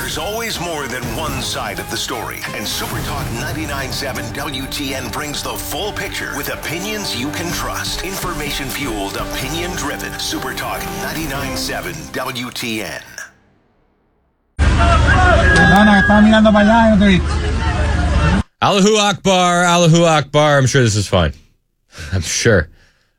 There's always more than one side of the story, and SuperTalk 99.7 WTN brings the full picture with opinions you can trust. Information-fueled, opinion-driven. SuperTalk 99.7 WTN. Allahu Akbar, Allahu Akbar. I'm sure this is fine. I'm sure.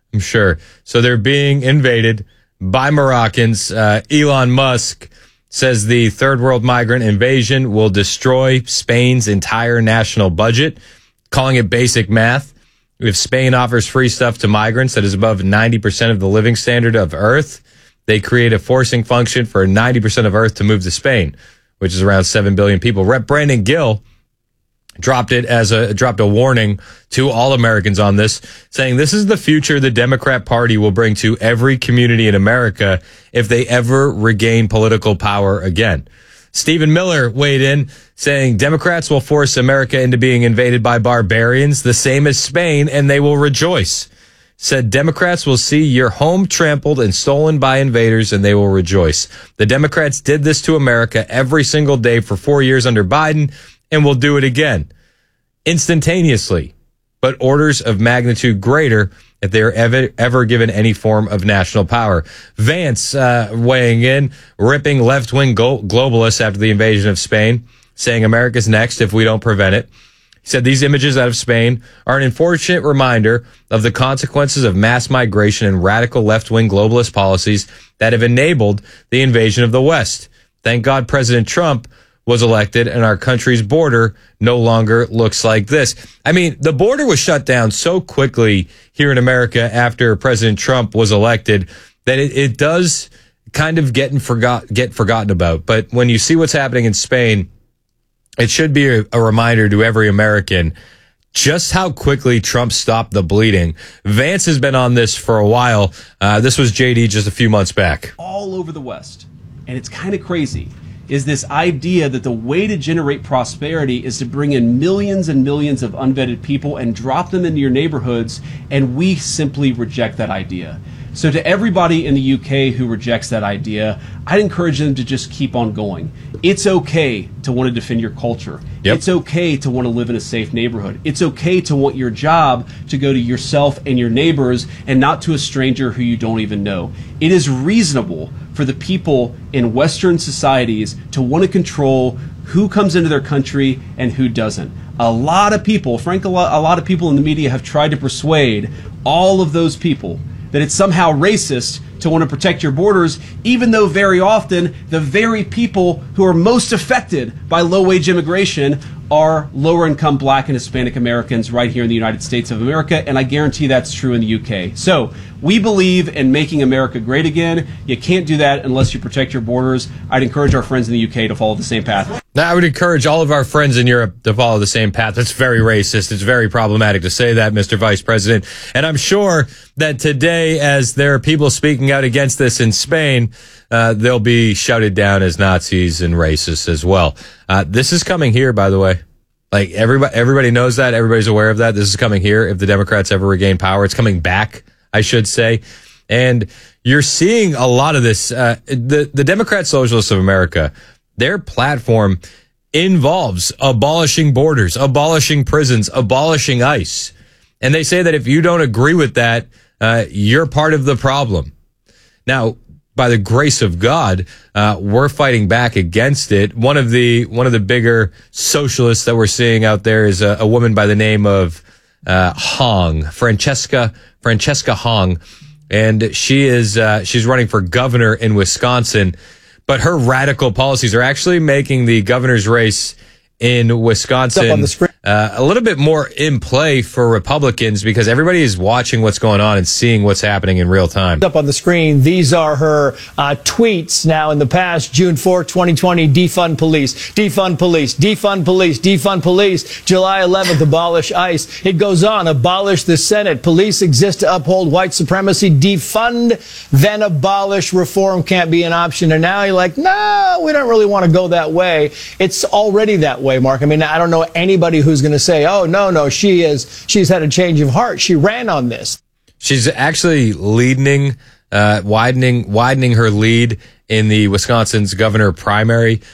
So they're being invaded by Moroccans. Elon Musk says the third world migrant invasion will destroy Spain's entire national budget, calling it basic math. If Spain offers free stuff to migrants that is above 90% of the living standard of Earth, they create a forcing function for 90% of Earth to move to Spain, which is around 7 billion people. Rep. Brandon Gill dropped a warning to all Americans on this, saying this is the future the Democrat Party will bring to every community in America if they ever regain political power again. Stephen Miller weighed in, saying Democrats will force America into being invaded by barbarians, the same as Spain, and they will rejoice. Said Democrats will see your home trampled and stolen by invaders, and they will rejoice. The Democrats did this to America every single day for 4 years under Biden, and will do it again, instantaneously, but orders of magnitude greater if they are ever given any form of national power. Vance weighing in, ripping left-wing globalists after the invasion of Spain, saying America's next if we don't prevent it. He said these images out of Spain are an unfortunate reminder of the consequences of mass migration and radical left-wing globalist policies that have enabled the invasion of the West. Thank God President Trump was elected and our country's border no longer looks like this. I mean, the border was shut down so quickly here in America after President Trump was elected that it does kind of get forgotten about. But when you see what's happening in Spain, it should be a reminder to every American just how quickly Trump stopped the bleeding. Vance has been on this for a while. This was JD just a few months back. All over the West, and it's kind of crazy, is this idea that the way to generate prosperity is to bring in millions and millions of unvetted people and drop them into your neighborhoods, and we simply reject that idea. So to everybody in the UK who rejects that idea, I'd encourage them to just keep on going. It's okay to want to defend your culture. Yep. It's okay to want to live in a safe neighborhood. It's okay to want your job to go to yourself and your neighbors and not to a stranger who you don't even know. It is reasonable for the people in Western societies to want to control who comes into their country and who doesn't. A lot of people, frankly, a lot of people in the media have tried to persuade all of those people that it's somehow racist to want to protect your borders, even though very often the very people who are most affected by low-wage immigration are lower-income Black and Hispanic Americans right here in the United States of America, and I guarantee that's true in the UK. So we believe in making America great again. You can't do that unless you protect your borders. I'd encourage our friends in the UK to follow the same path. Now, I would encourage all of our friends in Europe to follow the same path. It's very racist. It's very problematic to say that, Mr. Vice President. And I'm sure that today, as there are people speaking out against this in Spain, they'll be shouted down as Nazis and racists as well. This is coming here, by the way. Like, everybody knows that. Everybody's aware of that. This is coming here if the Democrats ever regain power. It's coming back, I should say. And you're seeing a lot of this. The Democrat Socialists of America, their platform involves abolishing borders, abolishing prisons, abolishing ICE. And they say that if you don't agree with that, you're part of the problem. Now, by the grace of God, we're fighting back against it. One of the bigger socialists that we're seeing out there is a woman by the name of Hong, Francesca Hong, and she's running for governor in Wisconsin. But her radical policies are actually making the governor's race in Wisconsin a little bit more in play for Republicans because everybody is watching what's going on and seeing what's happening in real time. Up on the screen, these are her tweets now in the past. June 4th, 2020, defund police, defund police, defund police, defund police. July 11th, abolish ICE. It goes on, abolish the Senate. Police exist to uphold white supremacy. Defund, then abolish. Reform can't be an option. And now you're like, no, we don't really want to go that way. It's already that way, Mark. I mean, I don't know anybody who's going to say, oh, no, she's had a change of heart. She ran on this. She's actually widening her lead in the Wisconsin's governor primary.